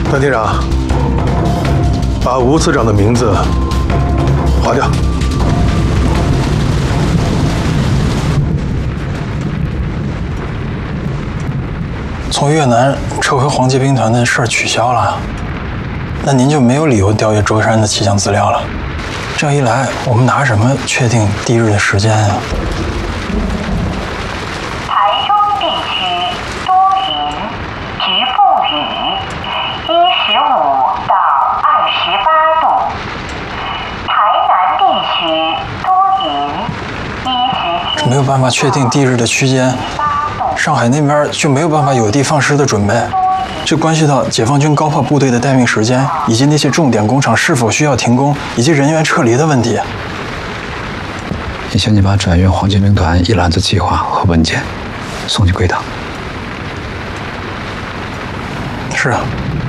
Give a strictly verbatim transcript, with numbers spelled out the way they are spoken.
段厅长，把吴次长的名字划掉。 从越南撤回黄捷兵团的事儿取消了，那您就没有理由调阅舟山的气象资料了。这样一来，我们拿什么确定地日的时间啊？ 台中地区多云，局部雨，一十五到二十八度；台南地区多云，一十七。 没有办法确定地日的区间，上海那边就没有办法有的放矢的准备。这关系到解放军高炮部队的待命时间，以及那些重点工厂是否需要停工，以及人员撤离的问题。 也请你把转运黄捷兵团一揽子计划和文件送去归档。 是啊。